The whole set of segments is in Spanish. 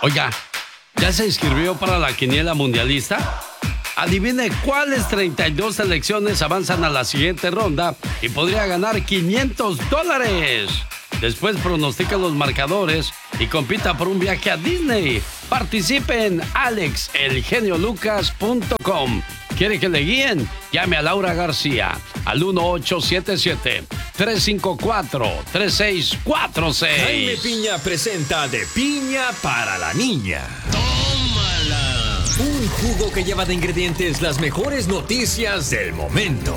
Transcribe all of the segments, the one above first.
Oiga, ¿ya se inscribió para la quiniela mundialista? Adivine cuáles 32 selecciones avanzan a la siguiente ronda y podría ganar $500. Después pronostica los marcadores y compita por un viaje a Disney. Participe en alexelgeniolucas.com. ¿Quiere que le guíen? Llame a Laura García al 1877-354-3646. Jaime Piña presenta De Piña para la Niña. ¡Tómala! Un jugo que lleva de ingredientes las mejores noticias del momento.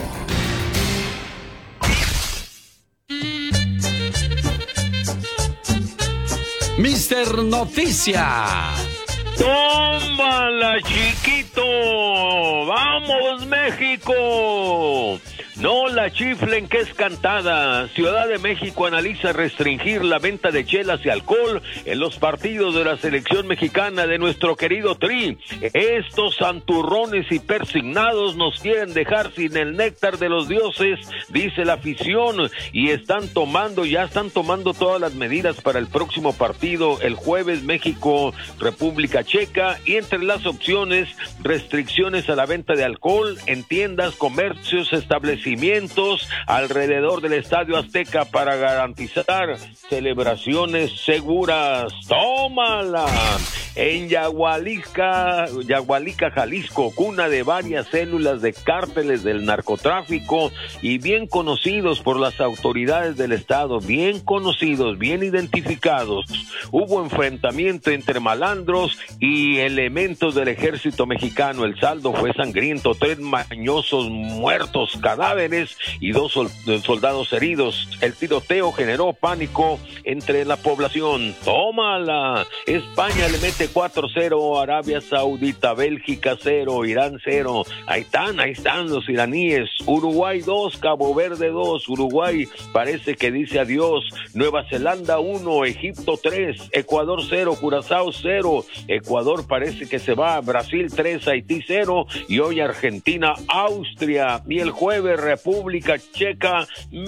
Mister Noticia. ¡Tómala, chiquito! ¡Vamos, México! No la chiflen, que es cantada. Ciudad de México analiza restringir la venta de chelas y alcohol en los partidos de la selección mexicana de nuestro querido Tri. Estos santurrones y persignados nos quieren dejar sin el néctar de los dioses, dice la afición, y ya están tomando todas las medidas para el próximo partido el jueves México-República Checa, y entre las opciones, restricciones a la venta de alcohol en tiendas, comercios, establecimientos alrededor del Estadio Azteca para garantizar celebraciones seguras. ¡Tómala! En Yagualica, Jalisco, cuna de varias células de cárteles del narcotráfico y bien conocidos por las autoridades del estado, bien conocidos, bien identificados. Hubo enfrentamiento entre malandros y elementos del ejército mexicano. El saldo fue sangriento: 3 mañosos muertos, cadáveres y 2 soldados heridos. El tiroteo generó pánico entre la población. ¡Tómala! España le mete 4-0 a Arabia Saudita, Bélgica 0, Irán 0. Ahí están los iraníes. Uruguay 2, Cabo Verde 2. Uruguay parece que dice adiós. Nueva Zelanda 1, Egipto 3, Ecuador 0, Curazao 0. Ecuador parece que se va. Brasil 3, Haití 0. Y hoy Argentina, Austria. Y el jueves República Checa,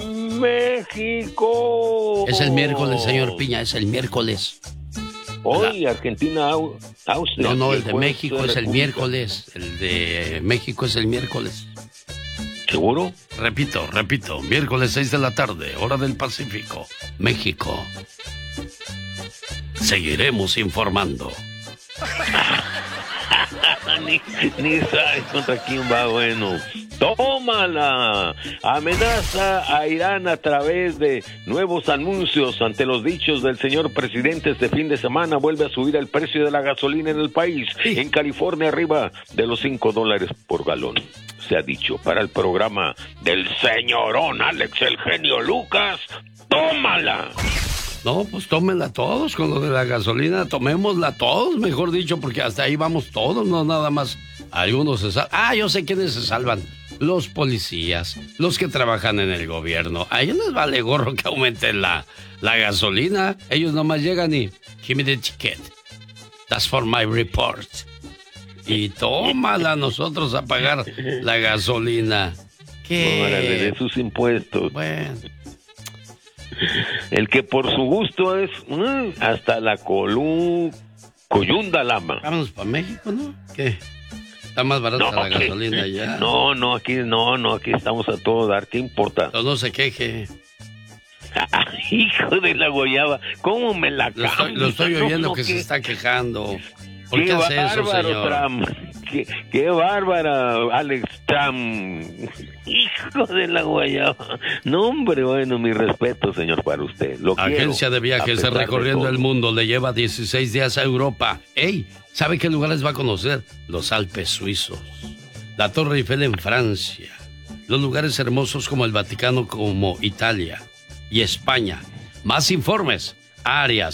México. Es el miércoles, señor Piña, es el miércoles. Hoy Argentina, Austria. No, el de México es el miércoles. El de México es el miércoles. ¿Seguro? Repito, miércoles 6 de la tarde, hora del Pacífico, México. Seguiremos informando. Ni sabes contra quién va. Bueno, tómala. Amenaza a Irán a través de nuevos anuncios. Ante los dichos del señor presidente, este fin de semana vuelve a subir el precio de la gasolina en el país. En California, arriba de los $5 por galón. Se ha dicho para el programa del señorón Alex el genio Lucas. ¡Tómala! No, pues tómenla todos con lo de la gasolina, tomémosla todos, mejor dicho, porque hasta ahí vamos todos, no nada más algunos se salvan. Yo sé quiénes se salvan: los policías, los que trabajan en el gobierno. A ellos les vale gorro que aumente la gasolina. Ellos nomás llegan y give me the ticket, that's for my report, y tómala nosotros a pagar la gasolina. ¿Qué? Órale, de sus impuestos. Bueno. El que por su gusto es hasta la coyunda lama. Vámonos para México, ¿no? ¿Qué? Está más barata la gasolina allá. Aquí estamos a todo dar. ¿Qué importa? No se queje. Hijo de la guayaba, ¿cómo me la cambia? Lo estoy oyendo que se está quejando. ¿Por qué hace eso, señor? Trump. Qué bárbara, Alex Trump. Hijo de la guayaba. No, hombre, bueno, mi respeto, señor, para usted. Agencia de viajes recorriendo el mundo le lleva 16 días a Europa. ¡Ey! ¿Sabe qué lugares va a conocer? Los Alpes suizos, la Torre Eiffel en Francia, los lugares hermosos como el Vaticano, como Italia y España. Más informes, área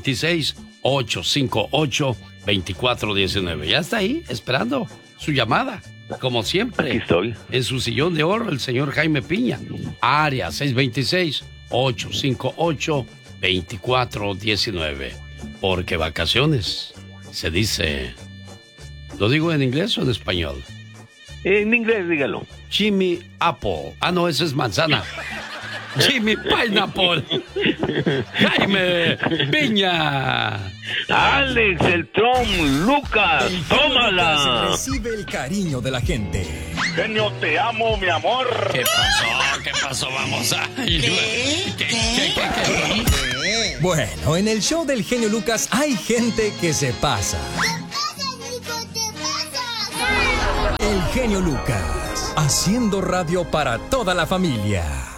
626-858-2419. Ya está ahí, esperando su llamada. Como siempre, aquí estoy. En su sillón de oro, el señor Jaime Piña. Área 626-858-2419. Porque vacaciones se dice... ¿Lo digo en inglés o en español? En inglés, dígalo. Jimmy Apple. No, esa es manzana. Jimmy Pineapple. Jaime Piña. Alex el Tron Lucas, tómala. Recibe el cariño de la gente. Genio, te amo, mi amor. ¿Qué pasó? ¿Qué pasó? Vamos a... ¿Qué? Bueno, en el show del genio Lucas hay gente que se pasa. El genio Lucas, haciendo radio para toda la familia.